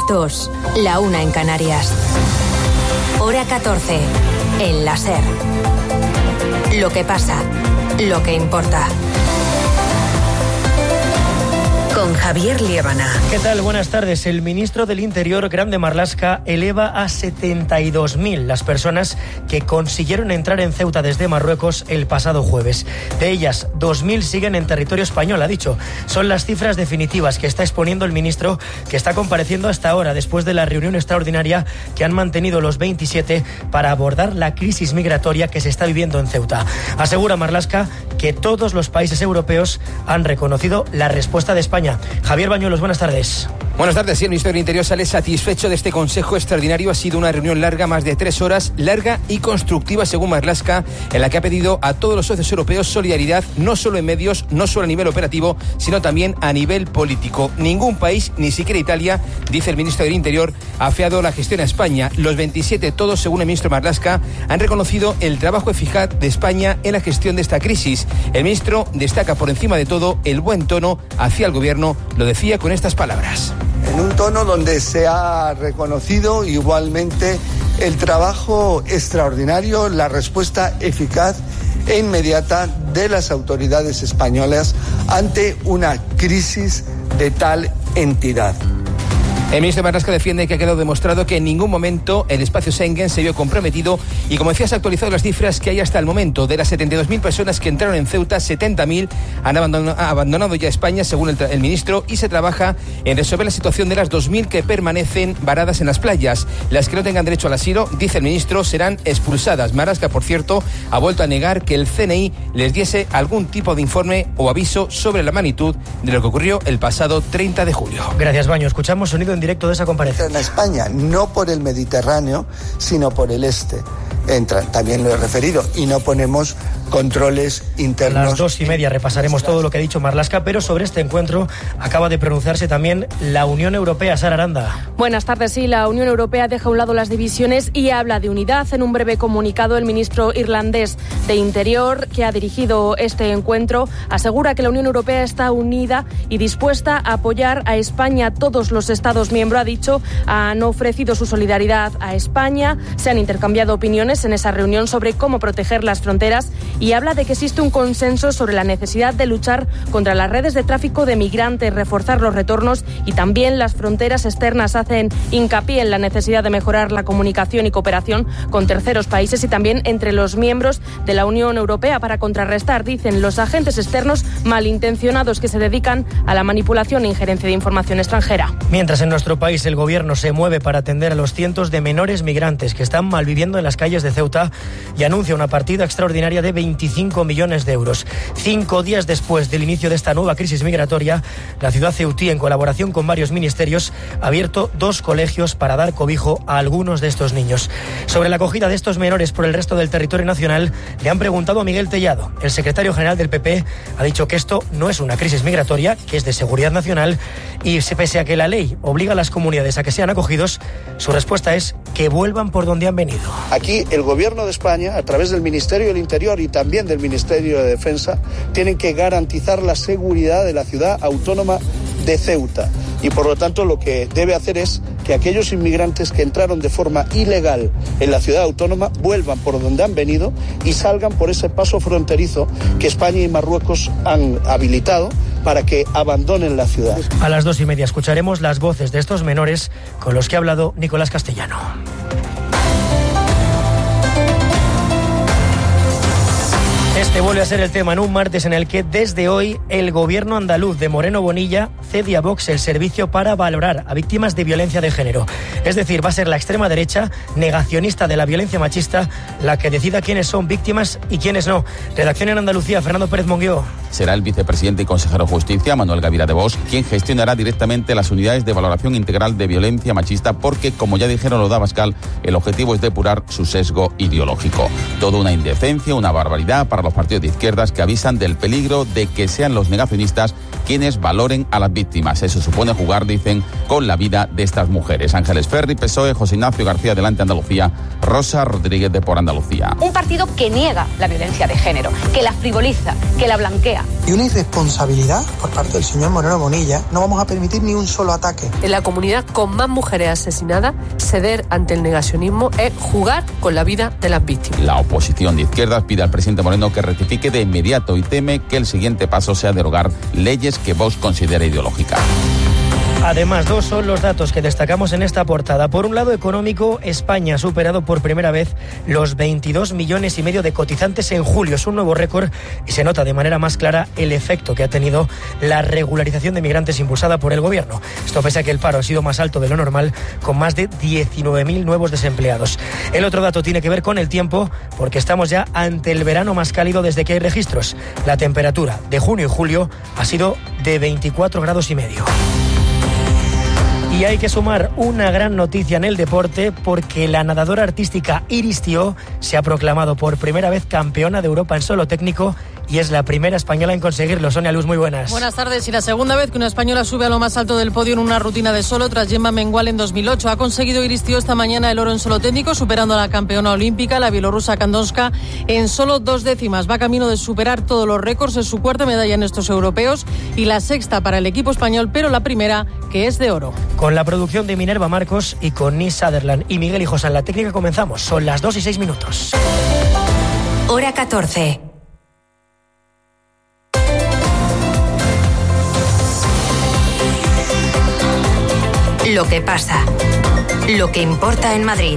2, la 1 en Canarias. Hora 14, en la SER. Lo que pasa, lo que importa. Con Javier Liébana. ¿Qué tal? Buenas tardes. El ministro del Interior, Grande Marlaska, eleva a 72.000 las personas que consiguieron entrar en Ceuta desde Marruecos el pasado jueves. De ellas, 2.000 siguen en territorio español, ha dicho. Son las cifras definitivas que está exponiendo el ministro, que está compareciendo hasta ahora después de la reunión extraordinaria que han mantenido los 27 para abordar la crisis migratoria que se está viviendo en Ceuta. Asegura Marlaska que todos los países europeos han reconocido la respuesta de España. Javier Bañuelos, buenas tardes. Buenas tardes. Sí, el ministro del Interior sale satisfecho de este consejo extraordinario. Ha sido una reunión larga, más de 3 horas, larga y constructiva, según Marlaska, en la que ha pedido a todos los socios europeos solidaridad, no solo en medios, no solo a nivel operativo, sino también a nivel político. Ningún país, ni siquiera Italia, dice el ministro del Interior, ha afeado la gestión a España. Los 27, todos, según el ministro Marlaska, han reconocido el trabajo eficaz de España en la gestión de esta crisis. El ministro destaca por encima de todo el buen tono hacia el gobierno. Lo decía con estas palabras. En un tono donde se ha reconocido igualmente el trabajo extraordinario, la respuesta eficaz e inmediata de las autoridades españolas ante una crisis de tal entidad. El ministro Marlaska defiende que ha quedado demostrado que en ningún momento el espacio Schengen se vio comprometido y, como decía, se han actualizado las cifras que hay hasta el momento. De las 72.000 personas que entraron en Ceuta, 70.000 han abandonado ya España, según el ministro, y se trabaja en resolver la situación de las 2.000 que permanecen varadas en las playas. Las que no tengan derecho al asilo, dice el ministro, serán expulsadas. Marlaska, por cierto, ha vuelto a negar que el CNI les diese algún tipo de informe o aviso sobre la magnitud de lo que ocurrió el pasado 30 de julio. Gracias, Baño. Escuchamos sonido en directo de esa comparecencia. En España, no por el Mediterráneo, sino por el este. Entran, también lo he referido, y no ponemos controles internos. A las 2:30 repasaremos todo lo que ha dicho Marlaska, pero sobre este encuentro acaba de pronunciarse también la Unión Europea. Sara Aranda. Buenas tardes. Sí, la Unión Europea deja a un lado las divisiones y habla de unidad. En un breve comunicado, el ministro irlandés de Interior, que ha dirigido este encuentro, asegura que la Unión Europea está unida y dispuesta a apoyar a España. Todos los Estados miembros, ha dicho, han ofrecido su solidaridad a España. Se han intercambiado opiniones en esa reunión sobre cómo proteger las fronteras y habla de que existe un consenso sobre la necesidad de luchar contra las redes de tráfico de migrantes, reforzar los retornos y también las fronteras externas. Hacen hincapié en la necesidad de mejorar la comunicación y cooperación con terceros países y también entre los miembros de la Unión Europea para contrarrestar, dicen, los agentes externos malintencionados que se dedican a la manipulación e injerencia de información extranjera. Mientras en nuestro país el gobierno se mueve para atender a los cientos de menores migrantes que están malviviendo en las calles de Ceuta y anuncia una partida extraordinaria de 25 millones de euros. 5 días después del inicio de esta nueva crisis migratoria, la ciudad ceutí, en colaboración con varios ministerios, ha abierto 2 colegios para dar cobijo a algunos de estos niños. Sobre la acogida de estos menores por el resto del territorio nacional, le han preguntado a Miguel Tellado. El secretario general del PP ha dicho que esto no es una crisis migratoria, que es de seguridad nacional, y pese a que la ley obliga a las comunidades a que sean acogidos, su respuesta es que vuelvan por donde han venido. Aquí el gobierno de España, a través del Ministerio del Interior y también del Ministerio de Defensa, tienen que garantizar la seguridad de la ciudad autónoma de Ceuta. Y por lo tanto lo que debe hacer es que aquellos inmigrantes que entraron de forma ilegal en la ciudad autónoma vuelvan por donde han venido y salgan por ese paso fronterizo que España y Marruecos han habilitado para que abandonen la ciudad. A las 2:30 escucharemos las voces de estos menores con los que ha hablado Nicolás Castellano. Este vuelve a ser el tema en un martes en el que desde hoy el gobierno andaluz de Moreno Bonilla cede a Vox el servicio para valorar a víctimas de violencia de género. Es decir, va a ser la extrema derecha, negacionista de la violencia machista, la que decida quiénes son víctimas y quiénes no. Redacción en Andalucía, Fernando Pérez Monguió. Será el vicepresidente y consejero de Justicia, Manuel Gavira de Vox, quien gestionará directamente las unidades de valoración integral de violencia machista porque, como ya dijeron los de Abascal, el objetivo es depurar su sesgo ideológico. Toda una indecencia, una barbaridad para los partidos de izquierdas que avisan del peligro de que sean los negacionistas quienes valoren a las víctimas. Eso supone jugar, dicen, con la vida de estas mujeres. Ángeles Ferri, PSOE, José Ignacio García, Adelante Andalucía, Rosa Rodríguez de Por Andalucía. Un partido que niega la violencia de género, que la frivoliza, que la blanquea. Y una irresponsabilidad por parte del señor Moreno Bonilla. No vamos a permitir ni un solo ataque. En la comunidad con más mujeres asesinadas, ceder ante el negacionismo es jugar con la vida de las víctimas. La oposición de izquierdas pide al presidente Moreno que rectifique de inmediato y teme que el siguiente paso sea derogar leyes que Vox considera ideológicas. Además, dos son los datos que destacamos en esta portada. Por un lado, económico, España ha superado por primera vez los 22,5 millones de cotizantes en julio. Es un nuevo récord y se nota de manera más clara el efecto que ha tenido la regularización de migrantes impulsada por el gobierno. Esto pese a que el paro ha sido más alto de lo normal, con más de 19.000 nuevos desempleados. El otro dato tiene que ver con el tiempo, porque estamos ya ante el verano más cálido desde que hay registros. La temperatura de junio y julio ha sido de 24,5 grados. Y hay que sumar una gran noticia en el deporte, porque la nadadora artística Iris Tió se ha proclamado por primera vez campeona de Europa en solo técnico y es la primera española en conseguirlo. Sonia Luz, muy buenas. Buenas tardes. Y la segunda vez que una española sube a lo más alto del podio en una rutina de solo tras Gemma Mengual en 2008. Ha conseguido Iris Tió esta mañana el oro en solo técnico, superando a la campeona olímpica, la bielorrusa Kandonska, en solo 2 décimas. Va camino de superar todos los récords. Es su cuarta medalla en estos europeos y la sexta para el equipo español, pero la primera que es de oro. Con la producción de Minerva Marcos y con Nis Sutherland y Miguel Hijos en la técnica comenzamos. Son las 2:06. Hora 14. Lo que pasa. Lo que importa en Madrid.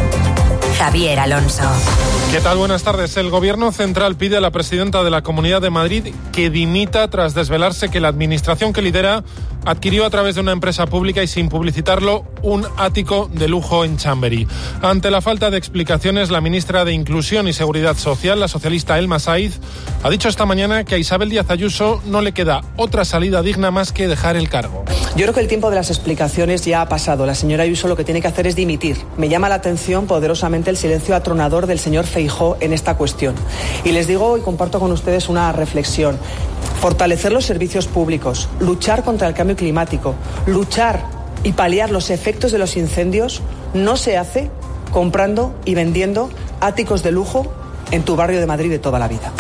Javier Alonso. ¿Qué tal? Buenas tardes. El Gobierno Central pide a la presidenta de la Comunidad de Madrid que dimita tras desvelarse que la administración que lidera adquirió a través de una empresa pública y sin publicitarlo un ático de lujo en Chamberí. Ante la falta de explicaciones, la ministra de Inclusión y Seguridad Social, la socialista Elma Saiz, ha dicho esta mañana que a Isabel Díaz Ayuso no le queda otra salida digna más que dejar el cargo. Yo creo que el tiempo de las explicaciones ya ha pasado. La señora Ayuso lo que tiene que hacer es dimitir. Me llama la atención poderosamente el silencio atronador del señor Feijóo en esta cuestión. Y les digo y comparto con ustedes una reflexión. Fortalecer los servicios públicos, luchar contra el cambio climático, luchar y paliar los efectos de los incendios no se hace comprando y vendiendo áticos de lujo en tu barrio de Madrid de toda la vida.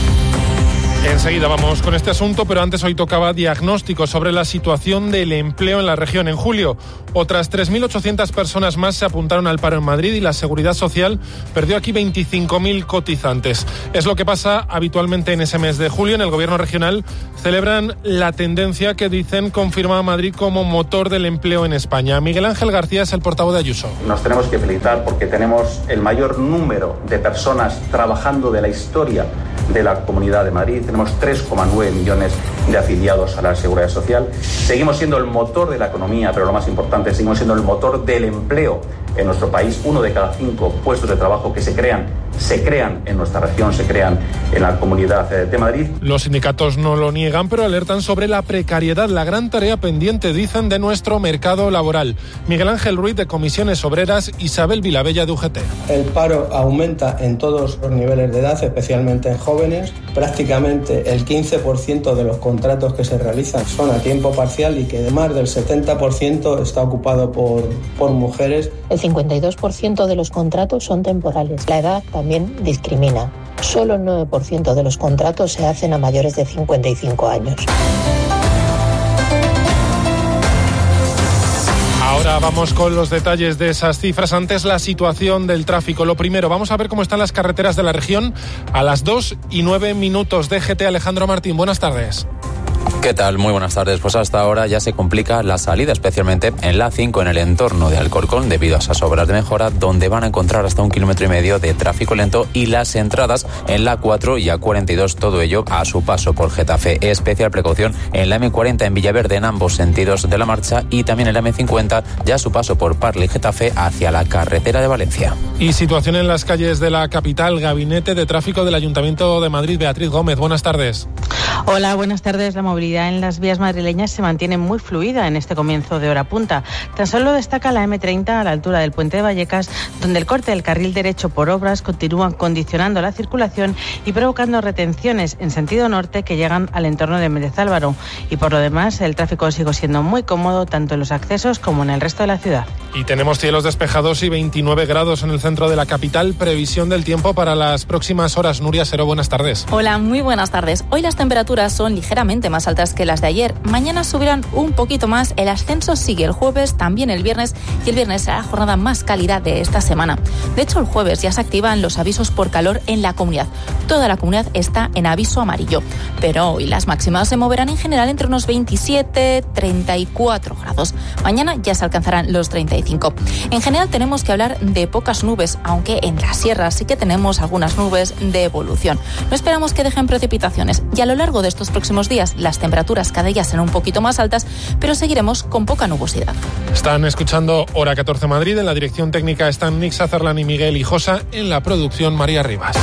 Enseguida vamos con este asunto, pero antes hoy tocaba diagnóstico sobre la situación del empleo en la región. En julio, otras 3.800 personas más se apuntaron al paro en Madrid y la Seguridad Social perdió aquí 25.000 cotizantes. Es lo que pasa habitualmente en ese mes de julio. En el Gobierno regional celebran la tendencia que dicen confirma a Madrid como motor del empleo en España. Miguel Ángel García es el portavoz de Ayuso. Nos tenemos que felicitar porque tenemos el mayor número de personas trabajando de la historia de la Comunidad de Madrid. Tenemos 3,9 millones de afiliados a la Seguridad Social. Seguimos siendo el motor de la economía, pero lo más importante, seguimos siendo el motor del empleo en nuestro país. 1 de cada 5 puestos de trabajo que se crean en nuestra región, se crean en la Comunidad de Madrid. Los sindicatos no lo niegan, pero alertan sobre la precariedad, la gran tarea pendiente, dicen, de nuestro mercado laboral. Miguel Ángel Ruiz, de Comisiones Obreras, Isabel Vilabella, de UGT. El paro aumenta en todos los niveles de edad, especialmente en jóvenes. Prácticamente el 15% de los contratos que se realizan son a tiempo parcial y que más del 70% está ocupado por mujeres. El 52% de los contratos son temporales. La edad también discrimina. Solo el 9% de los contratos se hacen a mayores de 55 años. Ahora vamos con los detalles de esas cifras. Antes, la situación del tráfico. Lo primero, vamos a ver cómo están las carreteras de la región a las 2:09. DGT, Alejandro Martín, buenas tardes. ¿Qué tal? Muy buenas tardes. Pues hasta ahora ya se complica la salida, especialmente en la A5 en el entorno de Alcorcón, debido a esas obras de mejora, donde van a encontrar hasta 1,5 km de tráfico lento, y las entradas en la A4 y A42, todo ello a su paso por Getafe. Especial precaución en la M40 en Villaverde en ambos sentidos de la marcha, y también en la M50 ya a su paso por Parla y Getafe hacia la carretera de Valencia. Y situación en las calles de la capital. Gabinete de Tráfico del Ayuntamiento de Madrid, Beatriz Gómez, buenas tardes. Hola, buenas tardes. La movilidad en las vías madrileñas se mantiene muy fluida en este comienzo de hora punta. Tan solo destaca la M30 a la altura del Puente de Vallecas, donde el corte del carril derecho por obras continúan condicionando la circulación y provocando retenciones en sentido norte que llegan al entorno de Méndez Álvaro. Y por lo demás, el tráfico sigue siendo muy cómodo tanto en los accesos como en el resto de la ciudad. Y tenemos cielos despejados y 29 grados en el centro de la capital. Previsión del tiempo para las próximas horas. Nuria Seró, buenas tardes. Hola, muy buenas tardes. Hoy las temperaturas son ligeramente más altas que las de ayer. Mañana subirán un poquito más. El ascenso sigue el jueves, también el viernes, y el viernes será la jornada más cálida de esta semana. De hecho, el jueves ya se activan los avisos por calor en la comunidad. Toda la comunidad está en aviso amarillo. Pero hoy las máximas se moverán en general entre unos 27, 34 grados. Mañana ya se alcanzarán los 35. En general tenemos que hablar de pocas nubes, aunque en las sierras sí que tenemos algunas nubes de evolución. No esperamos que dejen precipitaciones y a lo largo de estos próximos días las temperaturas cada día serán un poquito más altas, pero seguiremos con poca nubosidad. Están escuchando Hora 14 Madrid. En la dirección técnica están Nick Sazerlan y Miguel Hijosa. En la producción, María Rivas.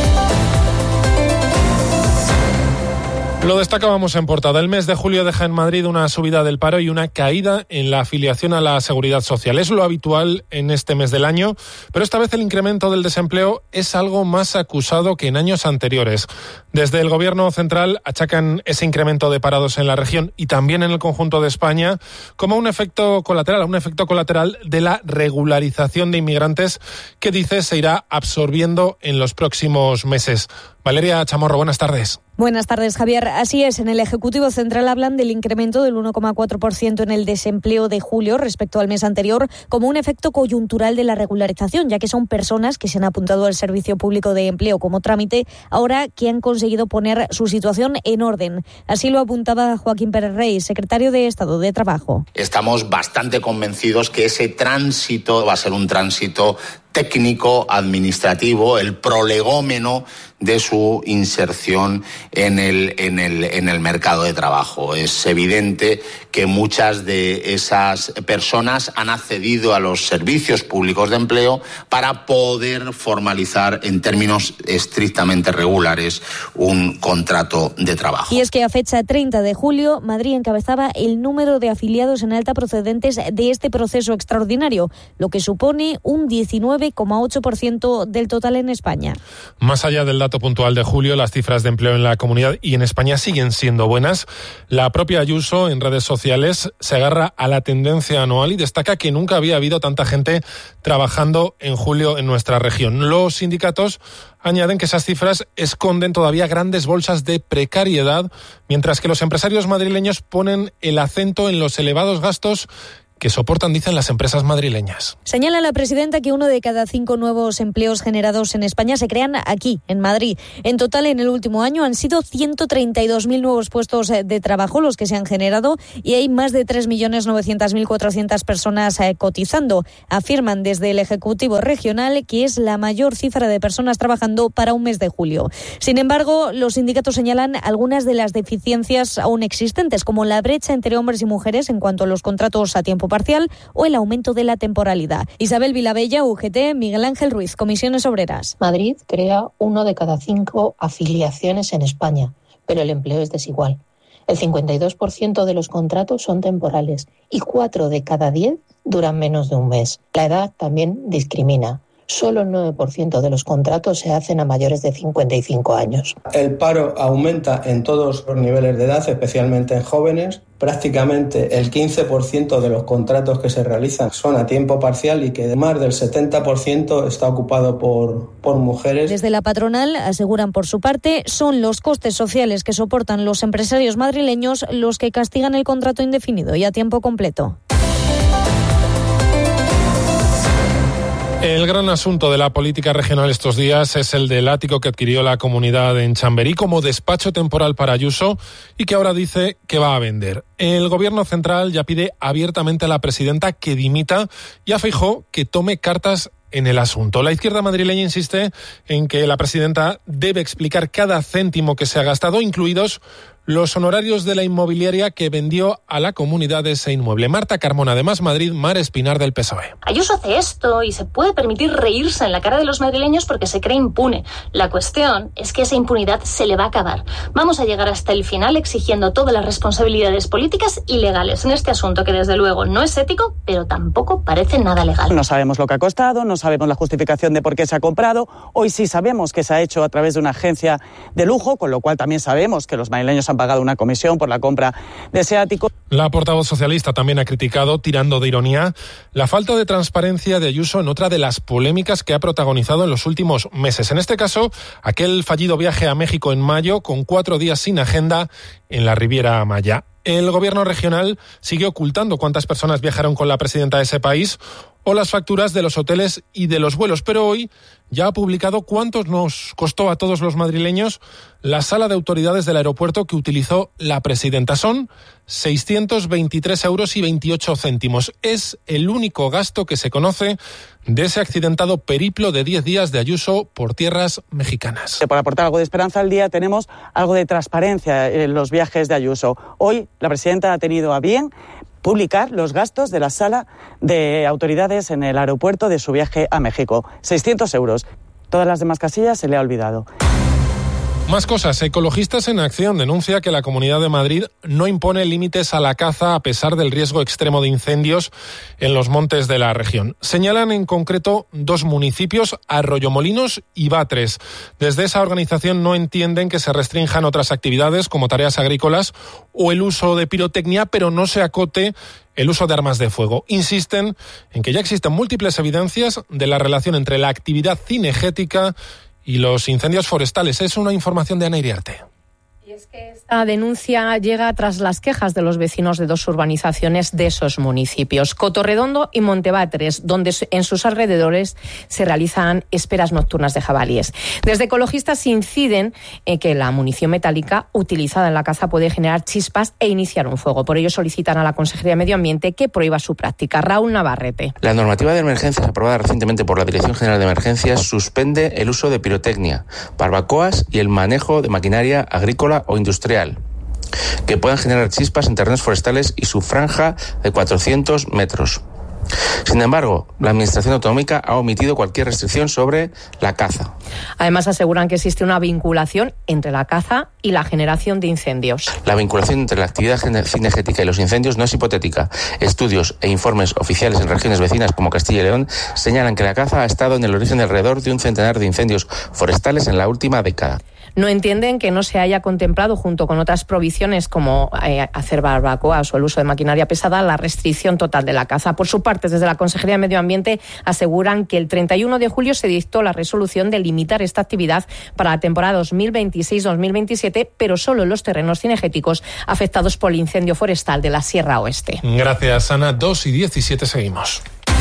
Lo destacábamos en portada. El mes de julio deja en Madrid una subida del paro y una caída en la afiliación a la Seguridad Social. Es lo habitual en este mes del año, pero esta vez el incremento del desempleo es algo más acusado que en años anteriores. Desde el Gobierno central achacan ese incremento de parados en la región y también en el conjunto de España como un efecto colateral de la regularización de inmigrantes que dice se irá absorbiendo en los próximos meses. Valeria Chamorro, buenas tardes. Buenas tardes, Javier. Así es, en el Ejecutivo Central hablan del incremento del 1,4% en el desempleo de julio respecto al mes anterior como un efecto coyuntural de la regularización, ya que son personas que se han apuntado al Servicio Público de Empleo como trámite, ahora que han conseguido poner su situación en orden. Así lo apuntaba Joaquín Pérez Rey, secretario de Estado de Trabajo. Estamos bastante convencidos que ese tránsito va a ser un tránsito técnico, administrativo, el prolegómeno de su inserción en el mercado de trabajo. Es evidente que muchas de esas personas han accedido a los servicios públicos de empleo para poder formalizar en términos estrictamente regulares un contrato de trabajo. Y es que a fecha 30 de julio, Madrid encabezaba el número de afiliados en alta procedentes de este proceso extraordinario, lo que supone un 19,8% del total en España. Más allá del dato puntual de julio, las cifras de empleo en la comunidad y en España siguen siendo buenas. La propia Ayuso en redes sociales se agarra a la tendencia anual y destaca que nunca había habido tanta gente trabajando en julio en nuestra región. Los sindicatos añaden que esas cifras esconden todavía grandes bolsas de precariedad, mientras que los empresarios madrileños ponen el acento en los elevados gastos que soportan, dicen, las empresas madrileñas. Señala la presidenta que 1 de cada 5 nuevos empleos generados en España se crean aquí, en Madrid. En total, en el último año han sido 132.000 nuevos puestos de trabajo los que se han generado y hay más de 3.900.400 personas cotizando. Afirman desde el Ejecutivo Regional que es la mayor cifra de personas trabajando para un mes de julio. Sin embargo, los sindicatos señalan algunas de las deficiencias aún existentes, como la brecha entre hombres y mujeres en cuanto a los contratos a tiempo parcial o el aumento de la temporalidad. Isabel Vilabella, UGT, Miguel Ángel Ruiz, Comisiones Obreras. Madrid crea 1 de cada 5 afiliaciones en España, pero el empleo es desigual. El 52% de los contratos son temporales y 4 de cada 10 duran menos de un mes. La edad también discrimina. Solo el 9% de los contratos se hacen a mayores de 55 años. El paro aumenta en todos los niveles de edad, especialmente en jóvenes. Prácticamente el 15% de los contratos que se realizan son a tiempo parcial y que más del 70% está ocupado por mujeres. Desde la patronal aseguran por su parte son los costes sociales que soportan los empresarios madrileños los que castigan el contrato indefinido y a tiempo completo. El gran asunto de la política regional estos días es el del ático que adquirió la comunidad en Chamberí como despacho temporal para Ayuso y que ahora dice que va a vender. El Gobierno central ya pide abiertamente a la presidenta que dimita y a Feijóo que tome cartas en el asunto. La izquierda madrileña insiste en que la presidenta debe explicar cada céntimo que se ha gastado, incluidos los honorarios de la inmobiliaria que vendió a la comunidad ese inmueble. Marta Carmona, de Más Madrid, Mar Espinar, del PSOE. Ayuso hace esto y se puede permitir reírse en la cara de los madrileños porque se cree impune. La cuestión es que esa impunidad se le va a acabar. Vamos a llegar hasta el final exigiendo todas las responsabilidades políticas y legales en este asunto que desde luego no es ético, pero tampoco parece nada legal. No sabemos lo que ha costado, no sabemos la justificación de por qué se ha comprado. Hoy sí sabemos que se ha hecho a través de una agencia de lujo, con lo cual también sabemos que los madrileños han pagado una comisión por la compra de ese ático. La portavoz socialista también ha criticado, tirando de ironía, la falta de transparencia de Ayuso en otra de las polémicas que ha protagonizado en los últimos meses. En este caso, aquel fallido viaje a México en mayo con 4 días sin agenda en la Riviera Maya. El gobierno regional sigue ocultando cuántas personas viajaron con la presidenta de ese país o las facturas de los hoteles y de los vuelos, pero hoy ya ha publicado cuántos nos costó a todos los madrileños la sala de autoridades del aeropuerto que utilizó la presidenta. Son 623,28 €. Es el único gasto que se conoce de ese accidentado periplo de 10 días de Ayuso por tierras mexicanas. Para aportar algo de esperanza al día, tenemos algo de transparencia en los viajes de Ayuso. Hoy la presidenta ha tenido a bien publicar los gastos de la sala de autoridades en el aeropuerto de su viaje a México. 600 €. Todas las demás casillas se le ha olvidado. Más cosas. Ecologistas en Acción denuncia que la Comunidad de Madrid no impone límites a la caza a pesar del riesgo extremo de incendios en los montes de la región. Señalan en concreto 2 municipios, Arroyomolinos y Batres. Desde esa organización no entienden que se restrinjan otras actividades como tareas agrícolas o el uso de pirotecnia, pero no se acote el uso de armas de fuego. Insisten en que ya existen múltiples evidencias de la relación entre la actividad cinegética y los incendios forestales. Es una información de Ana Iriarte. Esta denuncia llega tras las quejas de los vecinos de 2 urbanizaciones de esos municipios, Cotorredondo y Montebatres, donde en sus alrededores se realizan esperas nocturnas de jabalíes. Desde ecologistas inciden en que la munición metálica utilizada en la caza puede generar chispas e iniciar un fuego. Por ello solicitan a la Consejería de Medio Ambiente que prohíba su práctica. Raúl Navarrete. La normativa de emergencias aprobada recientemente por la Dirección General de Emergencias suspende el uso de pirotecnia, barbacoas y el manejo de maquinaria agrícola o industrial que puedan generar chispas en terrenos forestales y su franja de 400 metros. Sin embargo, la Administración autonómica ha omitido cualquier restricción sobre la caza. Además, aseguran que existe una vinculación entre la caza y la generación de incendios. La vinculación entre la actividad cinegética y los incendios no es hipotética. Estudios e informes oficiales en regiones vecinas como Castilla y León señalan que la caza ha estado en el origen de alrededor de un centenar de incendios forestales en la última década. No entienden que no se haya contemplado, junto con otras prohibiciones como hacer barbacoas o el uso de maquinaria pesada, la restricción total de la caza. Por su parte, desde la Consejería de Medio Ambiente aseguran que el 31 de julio se dictó la resolución de limitar esta actividad para la temporada 2026-2027, pero solo en los terrenos cinegéticos afectados por el incendio forestal de la Sierra Oeste. Gracias, Ana. 2:17 seguimos.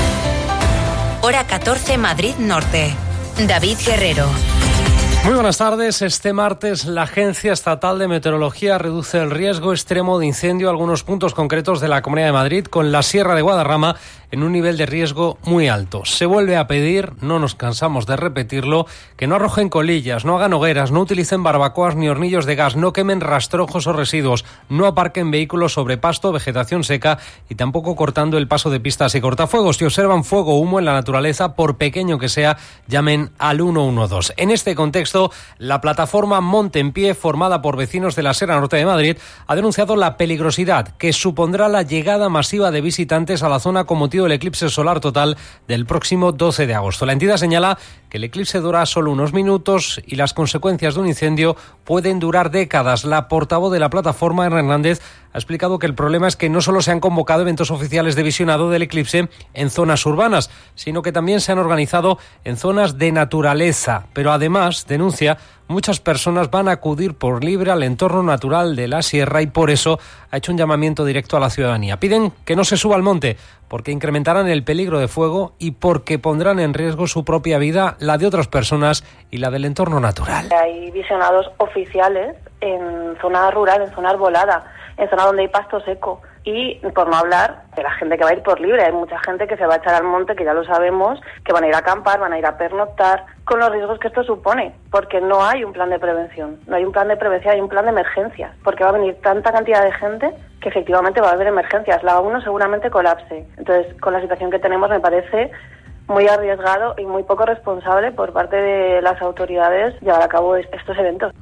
Hora 14, Madrid Norte. David Guerrero. Muy buenas tardes. Este martes la Agencia Estatal de Meteorología reduce el riesgo extremo de incendio a algunos puntos concretos de la Comunidad de Madrid, con la Sierra de Guadarrama en un nivel de riesgo muy alto. Se vuelve a pedir, no nos cansamos de repetirlo, que no arrojen colillas, no hagan hogueras, no utilicen barbacoas ni hornillos de gas, no quemen rastrojos o residuos, no aparquen vehículos sobre pasto, vegetación seca y tampoco cortando el paso de pistas y cortafuegos. Si observan fuego o humo en la naturaleza, por pequeño que sea, llamen al 112. En este contexto, la plataforma Monte en Pie, formada por vecinos de la Sierra Norte de Madrid, ha denunciado la peligrosidad que supondrá la llegada masiva de visitantes a la zona con motivo del eclipse solar total del próximo 12 de agosto. La entidad señala que el eclipse dura solo unos minutos y las consecuencias de un incendio pueden durar décadas. La portavoz de la plataforma, Ana Hernández, ha explicado que el problema es que no solo se han convocado eventos oficiales de visionado del eclipse en zonas urbanas, sino que también se han organizado en zonas de naturaleza. Pero además, denuncia, muchas personas van a acudir por libre al entorno natural de la sierra y por eso ha hecho un llamamiento directo a la ciudadanía. Piden que no se suba al monte porque incrementarán el peligro de fuego y porque pondrán en riesgo su propia vida, la de otras personas y la del entorno natural. Hay visionados oficiales en zona rural, en zona arbolada, en zona donde hay pasto seco. y por no hablar de la gente que va a ir por libre. Hay mucha gente que se va a echar al monte, que ya lo sabemos, que van a ir a acampar, van a ir a pernoctar, con los riesgos que esto supone, porque no hay un plan de prevención, no hay un plan de prevención, hay un plan de emergencias, porque va a venir tanta cantidad de gente que efectivamente va a haber emergencias. La 1 seguramente colapse. Entonces, con la situación que tenemos me parece muy arriesgado y muy poco responsable por parte de las autoridades llevar a cabo estos eventos.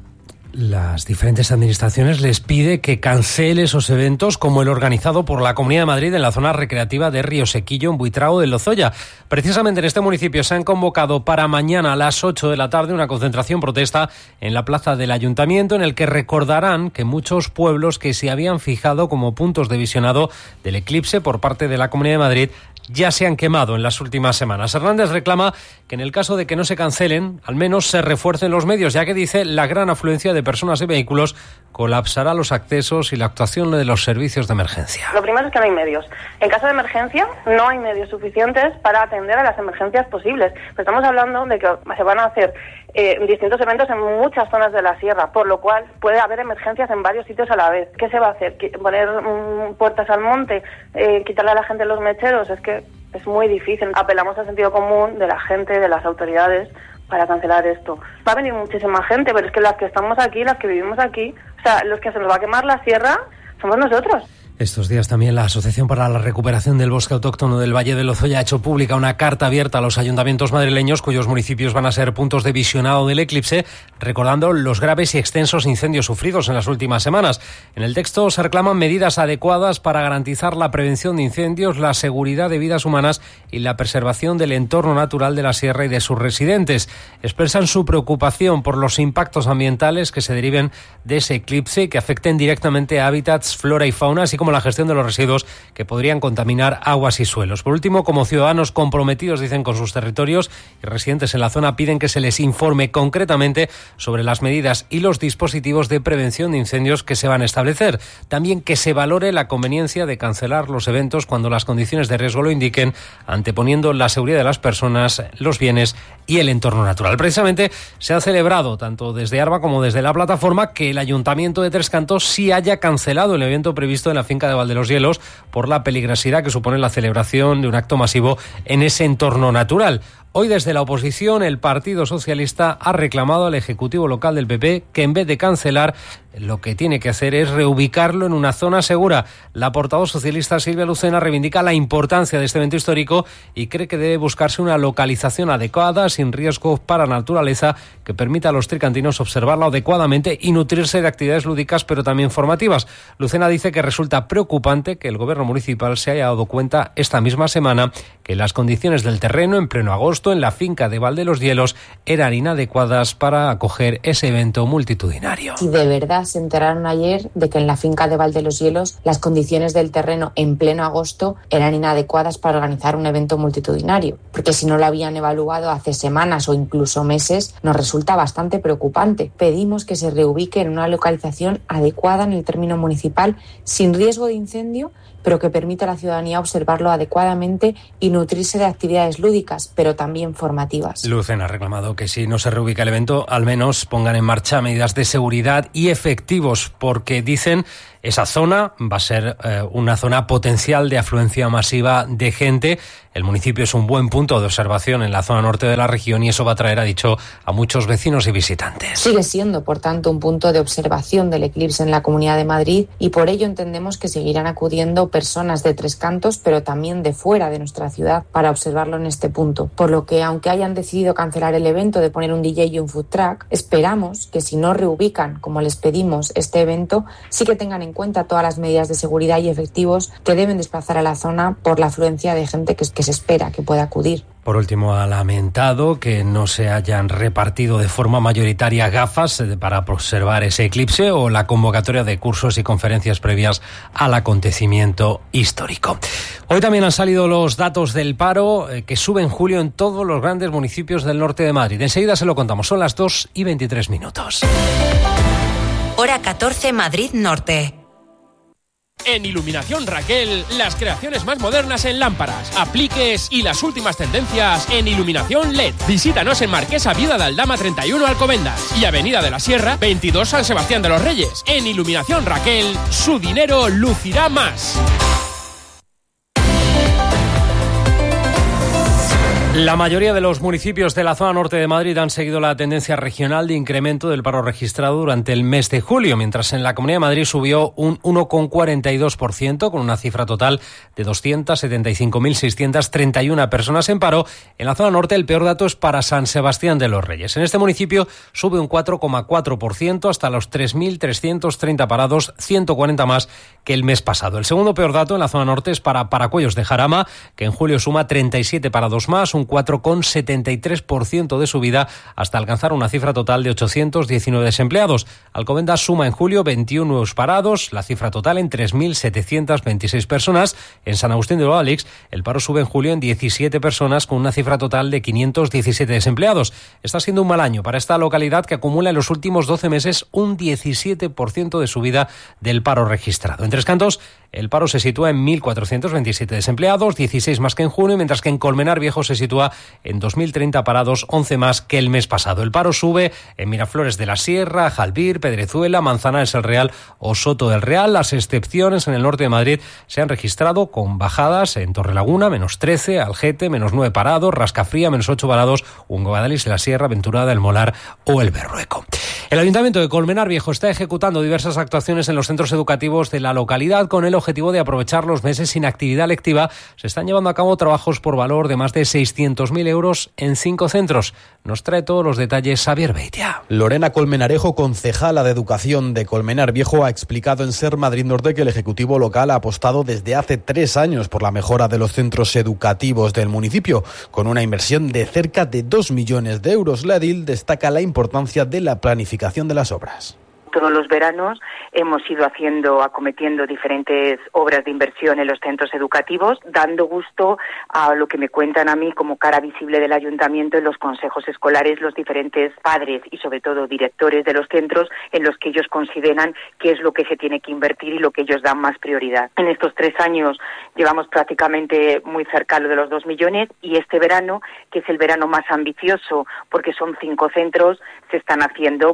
Las diferentes administraciones les pide que cancele esos eventos, como el organizado por la Comunidad de Madrid en la zona recreativa de Río Sequillo, en Buitrago de Lozoya. Precisamente en este municipio se han convocado para mañana a las 8 de la tarde una concentración protesta en la plaza del Ayuntamiento, en el que recordarán que muchos pueblos que se habían fijado como puntos de visionado del eclipse por parte de la Comunidad de Madrid ya se han quemado en las últimas semanas. Hernández reclama que en el caso de que no se cancelen, al menos se refuercen los medios, ya que dice la gran afluencia de personas y vehículos colapsará los accesos y la actuación de los servicios de emergencia. Lo primero es que no hay medios. En caso de emergencia, no hay medios suficientes para atender a las emergencias posibles. Pero estamos hablando de que se van a hacer distintos eventos en muchas zonas de la sierra, por lo cual puede haber emergencias en varios sitios a la vez. ¿Qué se va a hacer? ¿Poner puertas al monte? ¿Quitarle a la gente los mecheros? Es que es muy difícil. Apelamos al sentido común de la gente, de las autoridades, para cancelar esto. Va a venir muchísima gente, pero es que las que estamos aquí, las que vivimos aquí, o sea, los que se nos va a quemar la sierra somos nosotros. Estos días también la Asociación para la Recuperación del Bosque Autóctono del Valle de Lozoya ha hecho pública una carta abierta a los ayuntamientos madrileños cuyos municipios van a ser puntos de visionado del eclipse, recordando los graves y extensos incendios sufridos en las últimas semanas. En el texto se reclaman medidas adecuadas para garantizar la prevención de incendios, la seguridad de vidas humanas y la preservación del entorno natural de la sierra y de sus residentes. Expresan su preocupación por los impactos ambientales que se deriven de ese eclipse y que afecten directamente a hábitats, flora y fauna, así como la gestión de los residuos que podrían contaminar aguas y suelos. Por último, como ciudadanos comprometidos, dicen, con sus territorios y residentes en la zona, piden que se les informe concretamente sobre las medidas y los dispositivos de prevención de incendios que se van a establecer. También que se valore la conveniencia de cancelar los eventos cuando las condiciones de riesgo lo indiquen, anteponiendo la seguridad de las personas, los bienes y el entorno natural. Precisamente se ha celebrado, tanto desde ARBA como desde la plataforma, que el Ayuntamiento de Tres Cantos sí haya cancelado el evento previsto en la finca de Valdeloshielos por la peligrosidad que supone la celebración de un acto masivo en ese entorno natural. Hoy, desde la oposición, el Partido Socialista ha reclamado al Ejecutivo local del PP que, en vez de cancelar, lo que tiene que hacer es reubicarlo en una zona segura. La portavoz socialista Silvia Lucena reivindica la importancia de este evento histórico y cree que debe buscarse una localización adecuada, sin riesgos para la naturaleza, que permita a los tricantinos observarlo adecuadamente y nutrirse de actividades lúdicas, pero también formativas. Lucena dice que resulta preocupante que el Gobierno municipal se haya dado cuenta esta misma semana que las condiciones del terreno en pleno agosto en la finca de Valdeloshielos eran inadecuadas para acoger ese evento multitudinario. Si de verdad se enteraron ayer de que en la finca de Valdeloshielos las condiciones del terreno en pleno agosto eran inadecuadas para organizar un evento multitudinario, porque si no lo habían evaluado hace semanas o incluso meses, nos resulta bastante preocupante. Pedimos que se reubique en una localización adecuada en el término municipal, sin riesgo de incendio, pero que permita a la ciudadanía observarlo adecuadamente y nutrirse de actividades lúdicas, pero también formativas. Lucena ha reclamado que si no se reubica el evento, al menos pongan en marcha medidas de seguridad y efectivos, porque dicen esa zona va a ser una zona potencial de afluencia masiva de gente. El municipio es un buen punto de observación en la zona norte de la región y eso va a traer, ha dicho, a muchos vecinos y visitantes. Sigue siendo, por tanto, un punto de observación del eclipse en la Comunidad de Madrid y por ello entendemos que seguirán acudiendo personas de Tres Cantos, pero también de fuera de nuestra ciudad, para observarlo en este punto. Por lo que, aunque hayan decidido cancelar el evento de poner un DJ y un food truck, esperamos que si no reubican, como les pedimos, este evento, sí que tengan en cuenta todas las medidas de seguridad y efectivos que deben desplazar a la zona por la afluencia de gente que se espera que pueda acudir. Por último, ha lamentado que no se hayan repartido de forma mayoritaria gafas para observar ese eclipse o la convocatoria de cursos y conferencias previas al acontecimiento histórico. Hoy también han salido los datos del paro que sube en julio en todos los grandes municipios del norte de Madrid. Enseguida se lo contamos. Son las 2:23. Hora 14, Madrid Norte. En Iluminación Raquel, las creaciones más modernas en lámparas, apliques y las últimas tendencias en iluminación LED. Visítanos en Marquesa Viuda de Aldama 31 Alcobendas y Avenida de la Sierra 22 San Sebastián de los Reyes. En Iluminación Raquel, su dinero lucirá más. La mayoría de los municipios de la zona norte de Madrid han seguido la tendencia regional de incremento del paro registrado durante el mes de julio, mientras en la Comunidad de Madrid subió un 1,42%, con una cifra total de 275.631 personas en paro. En la zona norte el peor dato es para San Sebastián de los Reyes. En este municipio sube un 4,4% hasta los 3.330 parados, 140 más que el mes pasado. El segundo peor dato en la zona norte es para Paracuellos de Jarama, que en julio suma 37 parados más, un 4,73% de subida hasta alcanzar una cifra total de 819 desempleados. Alcobendas suma en julio 21 nuevos parados, la cifra total en 3.726 personas. En San Agustín de Guadalix el paro sube en julio en 17 personas con una cifra total de 517 desempleados. Está siendo un mal año para esta localidad, que acumula en los últimos 12 meses un 17% de subida del paro registrado. En Tres Cantos el paro se sitúa en 1.427 desempleados, 16 más que en junio, mientras que en Colmenar Viejo se sitúa en 2.030 parados, 11 más que el mes pasado. El paro sube en Miraflores de la Sierra, Jalbir, Pedrezuela, Manzanares el Real o Soto del Real. Las excepciones en el norte de Madrid se han registrado con bajadas en Torrelaguna, menos 13, Algete, menos 9 parados, Rascafría, menos 8 parados, Guadalix de la Sierra, Venturada, El Molar o El Berrueco. El Ayuntamiento de Colmenar Viejo está ejecutando diversas actuaciones en los centros educativos de la localidad con el objetivo de aprovechar los meses sin actividad lectiva. Se están llevando a cabo trabajos por valor de más de 600.000 euros en 5 centros. Nos trae todos los detalles Xavier Beitia. Lorena Colmenarejo, concejala de Educación de Colmenar Viejo, ha explicado en Ser Madrid Norte que el Ejecutivo local ha apostado desde hace 3 años por la mejora de los centros educativos del municipio, con una inversión de cerca de 2 millones de euros. La edil destaca la importancia de la planificación de las obras. Todos los veranos hemos ido acometiendo diferentes obras de inversión en los centros educativos, dando gusto a lo que me cuentan a mí como cara visible del ayuntamiento en los consejos escolares, los diferentes padres y sobre todo directores de los centros en los que ellos consideran qué es lo que se tiene que invertir y lo que ellos dan más prioridad. En estos 3 años llevamos prácticamente muy cerca de los 2 millones y este verano, que es el verano más ambicioso porque son 5 centros, se están haciendo,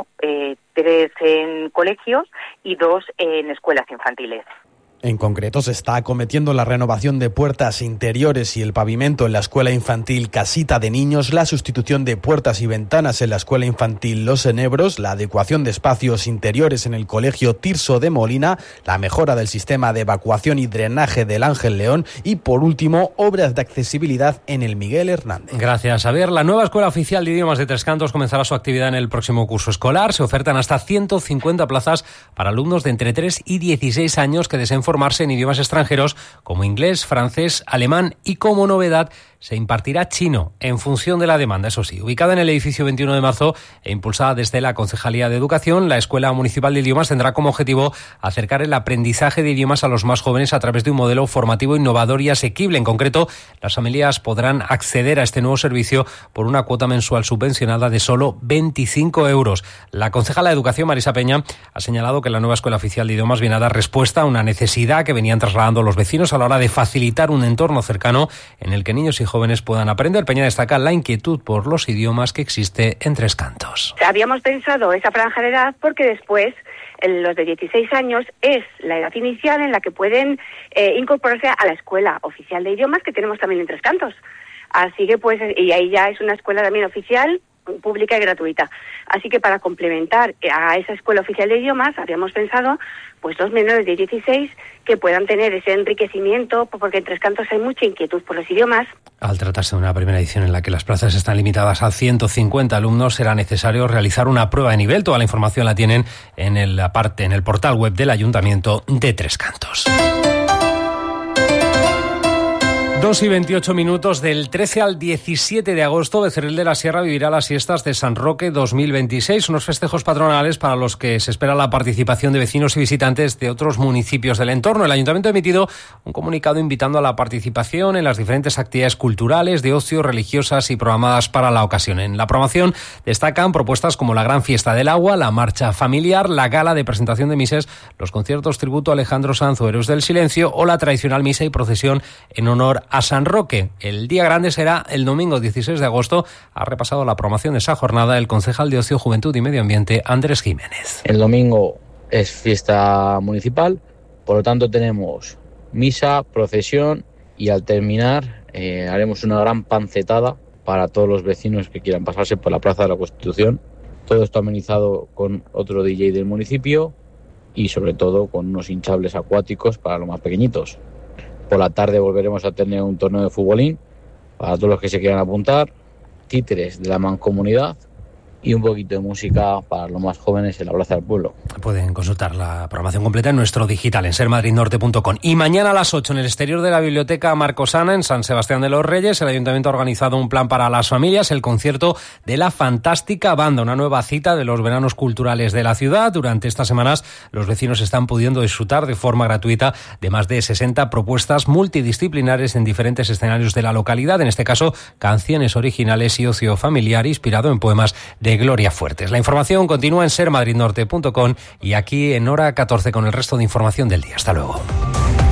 3 en colegios y 2 en escuelas infantiles. En concreto, se está acometiendo la renovación de puertas interiores y el pavimento en la escuela infantil Casita de Niños, la sustitución de puertas y ventanas en la escuela infantil Los Enebros, la adecuación de espacios interiores en el colegio Tirso de Molina, la mejora del sistema de evacuación y drenaje del Ángel León y, por último, obras de accesibilidad en el Miguel Hernández. Gracias, Javier. La nueva Escuela Oficial de Idiomas de Tres Cantos comenzará su actividad en el próximo curso escolar. Se ofertan hasta 150 plazas para alumnos de entre 3 y 16 años que deseen formarse en idiomas extranjeros como inglés, francés, alemán y, como novedad, se impartirá chino en función de la demanda. Eso sí, ubicada en el edificio 21 de marzo e impulsada desde la Concejalía de Educación, la Escuela Municipal de Idiomas tendrá como objetivo acercar el aprendizaje de idiomas a los más jóvenes a través de un modelo formativo innovador y asequible. En concreto, las familias podrán acceder a este nuevo servicio por una cuota mensual subvencionada de solo 25 euros. La concejala de Educación, Marisa Peña, ha señalado que la nueva Escuela Oficial de Idiomas viene a dar respuesta a una necesidad que venían trasladando los vecinos a la hora de facilitar un entorno cercano en el que niños y jóvenes puedan aprender. Peña destaca la inquietud por los idiomas que existe en Tres Cantos. Habíamos pensado esa franja de edad porque después los de 16 años es la edad inicial en la que pueden incorporarse a la Escuela Oficial de Idiomas que tenemos también en Tres Cantos. Así que y ahí ya es una escuela también oficial, pública y gratuita. Así que para complementar a esa Escuela Oficial de Idiomas habíamos pensado los menores de 16 que puedan tener ese enriquecimiento, porque en Tres Cantos hay mucha inquietud por los idiomas. Al tratarse de una primera edición en la que las plazas están limitadas a 150 alumnos, será necesario realizar una prueba de nivel. Toda la información la tienen en el portal web del Ayuntamiento de Tres Cantos. 2:28 del 13 al 17 de agosto, Becerril de la Sierra vivirá las fiestas de San Roque 2026, unos festejos patronales para los que se espera la participación de vecinos y visitantes de otros municipios del entorno. El Ayuntamiento ha emitido un comunicado invitando a la participación en las diferentes actividades culturales, de ocio, religiosas y programadas para la ocasión. En la programación destacan propuestas como la Gran Fiesta del Agua, la Marcha Familiar, la Gala de Presentación de Mises, los conciertos tributo a Alejandro Sanz o Héroes del Silencio o la tradicional misa y procesión en honor a San Roque. El día grande será el domingo 16 de agosto. Ha repasado la programación de esa jornada el concejal de Ocio, Juventud y Medio Ambiente, Andrés Jiménez. El domingo es fiesta municipal, por lo tanto tenemos misa, procesión y al terminar haremos una gran pancetada para todos los vecinos que quieran pasarse por la Plaza de la Constitución. Todo esto amenizado con otro DJ del municipio y sobre todo con unos hinchables acuáticos para los más pequeñitos. Por la tarde volveremos a tener un torneo de futbolín para todos los que se quieran apuntar, títeres de la mancomunidad y un poquito de música para los más jóvenes en la Plaza del Pueblo. Pueden consultar la programación completa en nuestro digital, en sermadridnorte.com. Y mañana a las 8, en el exterior de la Biblioteca Marcosana, en San Sebastián de los Reyes, el Ayuntamiento ha organizado un plan para las familias, el concierto de la Fantástica Banda, una nueva cita de los veranos culturales de la ciudad. Durante estas semanas, los vecinos están pudiendo disfrutar de forma gratuita de más de 60 propuestas multidisciplinares en diferentes escenarios de la localidad, en este caso, canciones originales y ocio familiar inspirado en poemas de Gloria Fuertes. La información continúa en sermadridnorte.com y aquí en hora 14 con el resto de información del día. Hasta luego.